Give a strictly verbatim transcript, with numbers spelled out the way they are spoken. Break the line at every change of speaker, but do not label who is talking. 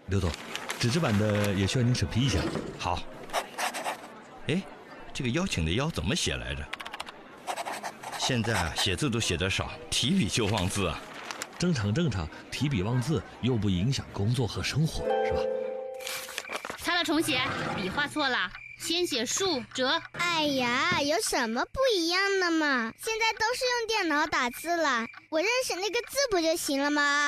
刘总，纸质版的也需要您审批一下。
好。哎，这个邀请的邀怎么写来着？现在啊，写字都写得少，提笔就忘字啊。
正常正常，提笔忘字又不影响工作和生活，是吧？
擦了重写，笔画错了，先写竖折。
哎呀，有什么不一样的嘛？现在都是用电脑打字了，我认识那个字不就行了吗？